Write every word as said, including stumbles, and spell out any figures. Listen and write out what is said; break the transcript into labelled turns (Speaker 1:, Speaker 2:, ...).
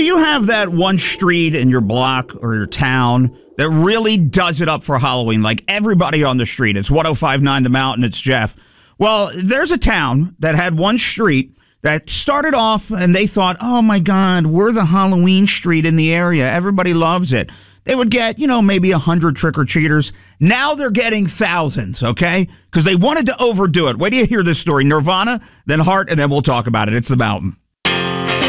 Speaker 1: you have that one street in your block or your town that really does it up for Halloween? Like everybody on the street. It's one oh five point nine The Mountain. It's Jeff. Well, there's a town that had one street that started off and they thought, oh, my God, we're the Halloween street in the area. Everybody loves it. They would get, you know, maybe one hundred trick-or-treaters. Now they're getting thousands, okay? Because they wanted to overdo it. Wait till you hear this story. Nirvana, then Heart, and then we'll talk about it. It's The Mountain.